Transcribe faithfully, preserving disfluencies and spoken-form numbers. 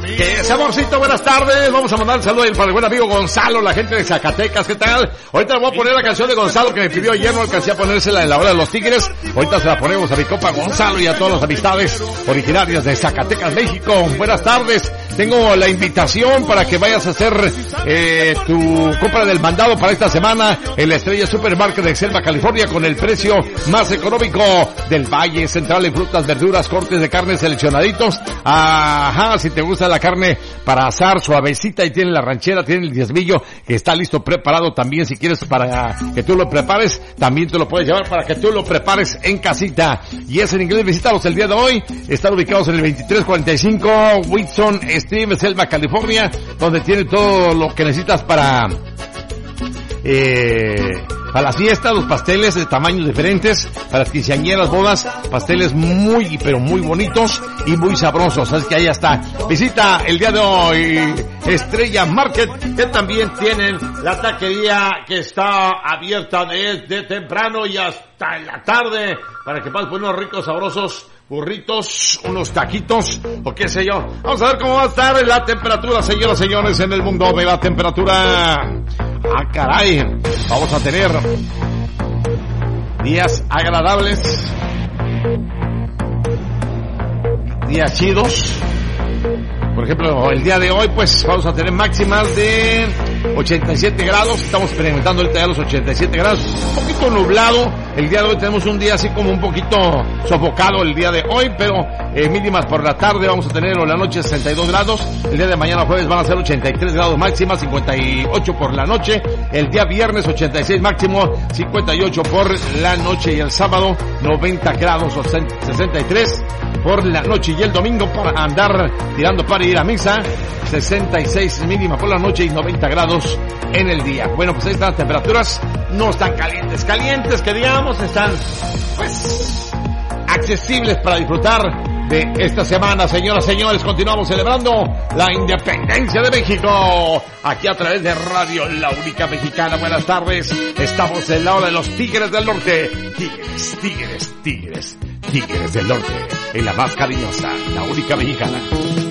¡Qué saborcito! Buenas tardes. Vamos a mandar un saludo para el buen amigo Gonzalo, la gente de Zacatecas. ¿Qué tal? Ahorita voy a poner la canción de Gonzalo que me pidió ayer, no alcancé a ponérsela en la hora de los Tigres. Ahorita se la ponemos a mi compa Gonzalo y a todas las amistades originarias de Zacatecas, México. Buenas tardes. Tengo la invitación para que vayas a hacer eh, tu compra del mandado para esta semana en la Estrella Supermarket de Selma, California, con el precio más económico del Valle Central en frutas, verduras, cortes de carne seleccionaditos. Ajá, si te gusta la carne para asar suavecita y tiene la ranchera, tiene el diezmillo que está listo, preparado también. Si quieres para que tú lo prepares, también te lo puedes llevar para que tú lo prepares en casita. Y es en inglés. Visítalos el día de hoy. Están ubicados en el veintitrés cuarenta y cinco Whitson Street, Selma, California, donde tiene todo lo que necesitas para eh, para las fiestas, los pasteles de tamaños diferentes, para las quinceañeras, bodas, pasteles muy, pero muy bonitos y muy sabrosos. Así que ahí está. Visita el día de hoy Estrella Market, que también tienen la taquería que está abierta desde temprano y hasta la tarde, para que pases por unos ricos, sabrosos burritos, unos taquitos, o qué sé yo. Vamos a ver cómo va a estar la temperatura, señoras y señores, en el mundo de la temperatura. Ah, caray. Vamos a tener días agradables, días chidos. Por ejemplo, el día de hoy, pues, vamos a tener máximas de ochenta y siete grados. Estamos experimentando ahorita ya los ochenta y siete grados. Un poquito nublado. El día de hoy tenemos un día así como un poquito sofocado el día de hoy, pero eh, mínimas por la tarde vamos a tener, o la noche, sesenta y dos grados. El día de mañana jueves van a ser ochenta y tres grados máxima, cincuenta y ocho por la noche. El día viernes ochenta y seis máximo, cincuenta y ocho por la noche. Y el sábado noventa grados o sesenta y tres por la noche. Y el domingo para andar tirando para ir a misa, sesenta y seis mínima por la noche y noventa grados en el día. Bueno, pues ahí están las temperaturas. No están calientes, calientes que digamos, están pues accesibles para disfrutar de esta semana. Señoras, señores, continuamos celebrando la independencia de México aquí a través de Radio La Única Mexicana. Buenas tardes, estamos en la hora de los Tigres del Norte. Tigres, tigres, tigres, Tigres del Norte, en la más cariñosa, La Única Mexicana.